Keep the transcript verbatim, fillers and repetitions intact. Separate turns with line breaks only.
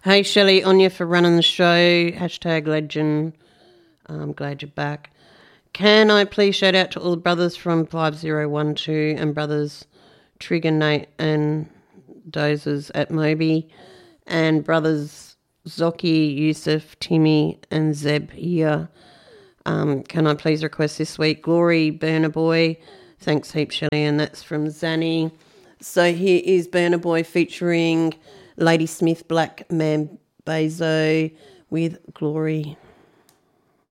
Hey, Shelley, on you for running the show. Hashtag legend. I'm glad you're back. Can I please shout out to all the brothers from five zero one two and brothers Trigger, Nate and Dozers at Moby, and brothers Zoki, Yusuf, Timmy and Zeb here. Um, can I please request this week Glory, Burner Boy? Thanks heaps, Shelley, and that's from Zanny. So here is Burner Boy featuring Ladysmith Black Mambazo with Glory.